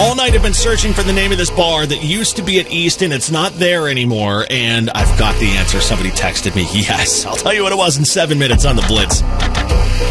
All night I've been searching for the name of this bar that used to be at Easton. It's not there anymore, and I've got the answer. Somebody texted me. Yes, I'll tell you what it was in 7 minutes on the Blitz.